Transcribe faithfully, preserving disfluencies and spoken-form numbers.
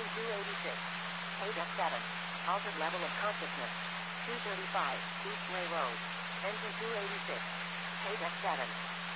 Engine two eighty-six. Paydeck seven. Altered level of consciousness. two thirty-five. Eastway Road. Engine two eighty-six. Paydeck seven.